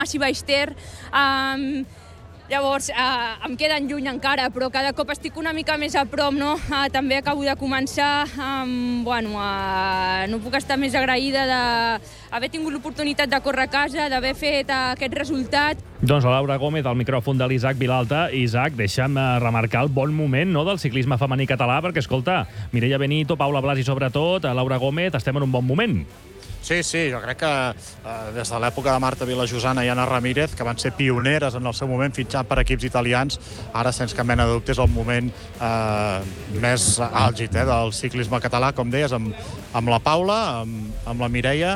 Mas i Baix-Ter. Llavors, em queden lluny encara, però cada cop estic una mica més a prop, no? També acabo de començar, no puc estar més agraïda d'haver tingut l'oportunitat de córrer a casa, d'haver fet aquest resultat. Doncs la Laura Gómez, al micròfon de l'Isaac Vilalta. Isaac, deixa'm remarcar el bon moment, no?, del ciclisme femení català, perquè, escolta, Mireia Benito, Paula Blasi, sobretot, Laura Gómez, estem en un bon moment. Sí, jo crec que des de l'època de Marta Vilajosana i Anna Ramírez, que van ser pioneres en el seu moment fitxant per equips italians, ara, sense cap mena de dubte, és el moment més àlgid del ciclisme català, com deies, amb la Paula, amb la Mireia.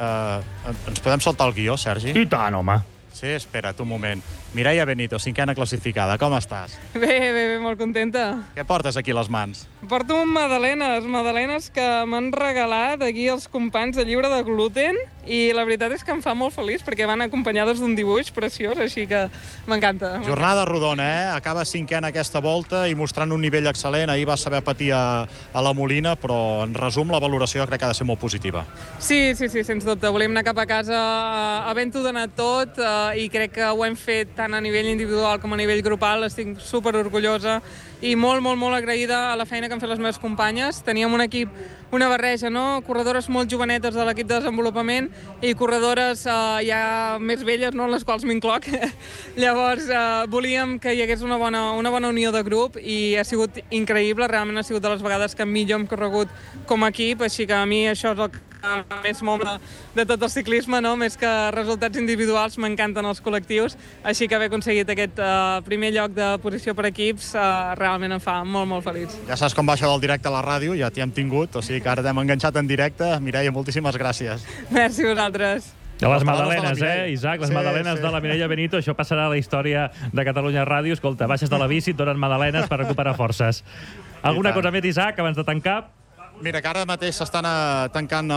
Ens podem saltar el guió, Sergi? I tant, home. Sí, espera't un moment. Mireia Benito, 5a classificada, com estàs? Bé, molt contenta. Què portes aquí a les mans? Porto magdalenes que m'han regalat aquí els companys de Lliure de Gluten, i la veritat és que em fa molt feliç perquè van acompanyades d'un dibuix preciós, així que m'encanta. Jornada rodona, Acaba 5a aquesta volta i mostrant un nivell excel·lent. Ahir va saber patir a la Molina, però en resum la valoració crec que ha de ser molt positiva. Sí, sens dubte. Volem anar cap a casa havent-ho donat tot, i crec que ho hem fet tant a nivell individual com a nivell grupal. Estic super orgullosa i molt agraïda a la feina que han fet les meves companyes. Teníem un equip, una barreja, no? Corredores molt jovenetes de l'equip de desenvolupament i corredores ja més velles, no?, en les quals m'incloc. Llavors, volíem que hi hagués una bona unió de grup i ha sigut increïble. Realment ha sigut de les vegades que millor hem corregut com a equip, així que a mi això és el que més mola de tot el ciclisme, no? Més que resultats individuals, m'encanten els col·lectius, així que haver aconseguit aquest primer lloc de posició per equips realment em fa molt feliç. Ja saps com va això del directe a la ràdio, ja t'hi hem tingut, o sigui que ara t'hem enganxat en directe. Mireia, moltíssimes gràcies. Merci a vosaltres. De les magdalenes, Isaac? Les magdalenes de la Mireia Benito, això passarà a la història de Catalunya Ràdio. Escolta, baixes de la bici, et donen magdalenes per recuperar forces. Alguna cosa més, Isaac, abans de tancar? Mira, que ara mateix s'estan tancant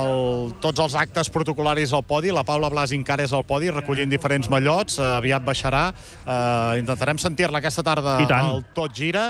tots els actes protocolaris al podi. La Paula Blasi encara és al podi, recollint diferents mallots. Aviat baixarà. Intentarem sentir-la aquesta tarda al Tot Gira.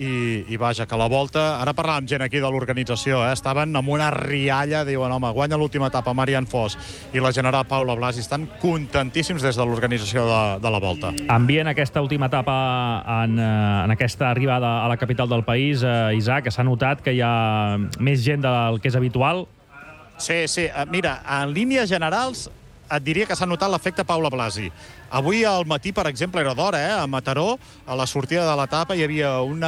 I vaja, que la volta... Ara parlàvem amb gent aquí de l'organització, estaven amb una rialla, diuen, home, guanya l'última etapa Marian Fos i la general Paula Blasi. Estan contentíssims des de l'organització de la volta. Ambient aquesta última etapa en aquesta arribada a la capital del país, Isaac, que s'ha notat que hi ha més gent del que és habitual? Sí. Mira, en línies generals et diria que s'ha notat l'efecte Paula Blasi. Avui al matí, per exemple, era d'hora, a Mataró, a la sortida de l'etapa hi havia un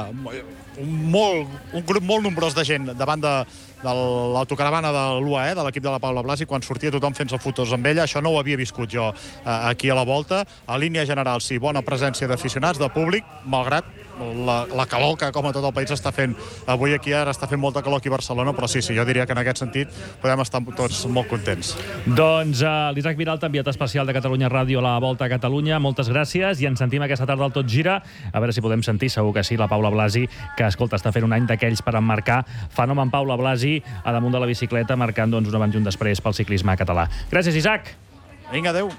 grup molt nombrós de gent davant de l'autocaravana de l'UAE, de l'equip de la Paula Blasi, quan sortia tothom fent-se fotos amb ella. Això no ho havia viscut jo aquí a la volta. A línia general, sí, bona presència d'aficionats, de públic, malgrat la calor que, com a tot el país, està fent avui aquí. Ara està fent molta calor aquí a Barcelona, però sí, jo diria que en aquest sentit podem estar tots molt contents. Doncs l'Isaac Vilalta, enviat especial de Catalunya Ràdio a la Volta a Catalunya, moltes gràcies i ens sentim aquesta tarda al Tot Gira. A veure si podem sentir, segur que sí, la Paula Blasi, que, escolta, està fent un any d'aquells per emmarcar. Fenomen Paula Blasi a damunt de la bicicleta, marcant un abans i un després pel ciclisme català. Gràcies, Isaac. Vinga, adéu.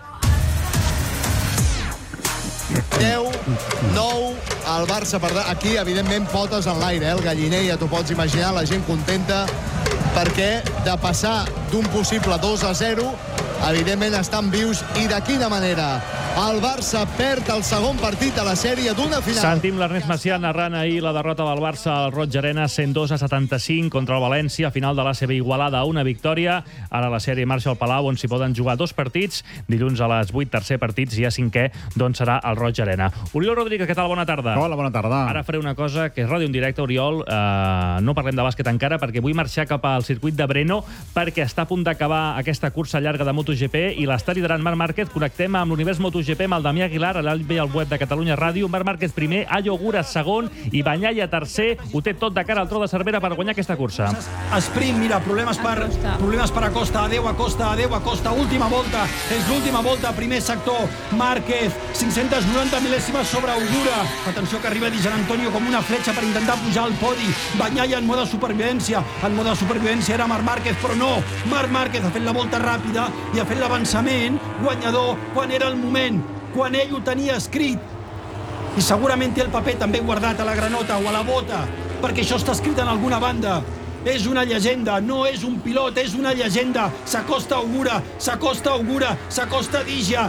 10, 9, el Barça perdrà. Aquí, evidentment, potes en l'aire, el galliner, ja t'ho pots imaginar, la gent contenta, perquè de passar d'un possible 2-0, evidentment estan vius, i de quina manera. El Barça perd el segon partit de la sèrie d'una final. Sentim l'Ernest Macià narrant ahir la derrota del Barça al Roig Arena 102-75 contra el València, final de l'ACB Igualada, una victòria. Ara la sèrie marxa al Palau, on s'hi poden jugar 2 partits. Dilluns a les 8, tercer partit, i a 5è, doncs serà al Roig Arena. Oriol Rodríguez, què tal? Bona tarda. Hola, bona tarda. Ara faré una cosa que és ràdio en directe, Oriol. No parlem de bàsquet encara, perquè vull marxar cap al circuit de Breno, perquè està a punt d'acabar aquesta cursa llarga de MotoGP i l'està liderant Marc Márquez. Connectem amb l'univers MotoGP, amb el Damià Aguilar, a l'Albi al web de Catalunya Ràdio. Marc Márquez primer, Ayo Gura segon i Bagnaia tercer. Ho té tot de cara al tro de Cervera per guanyar aquesta cursa. Sprint, mira, problemes per Acosta. Adeu Acosta, última volta. És l'última volta, primer sector. Márquez, 590 mil·lèsimes sobre Ogura. Atenció que arriba Di Gian Antonio com una fletxa per intentar pujar al podi. Bagnaia en mode supervivència. En mode supervivència era Marc Márquez, però no. Marc Márquez ha fet la volta ràpida i ha fet l'avançament guanyador quan era el moment, quan ell ho tenia escrit. I segurament té el paper també guardat a la granota o a la bota, perquè això està escrit en alguna banda. és una llegenda, no és un pilot, és una llegenda. S'acosta Augura, s'acosta Dígia,